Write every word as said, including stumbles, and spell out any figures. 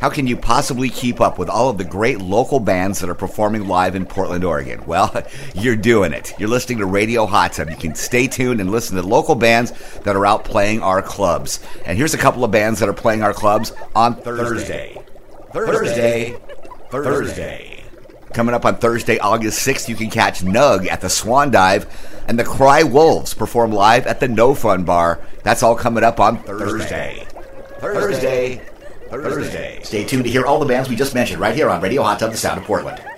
How can you possibly keep up with all of the great local bands that are performing live in Portland, Oregon? Well, you're doing it. You're listening to Radio Hot Tub. You can stay tuned and listen to local bands that are out playing our clubs. And here's a couple of bands that are playing our clubs on Thursday. Thursday. Thursday. Thursday. Coming up on Thursday, August sixth, you can catch Nug at the Swan Dive, and the Cry Wolves perform live at the No Fun Bar. That's all coming up on Thursday. Thursday. Thursday. Thursday. Stay tuned to hear all the bands we just mentioned right here on Radio Hot Tub, the Sound of Portland.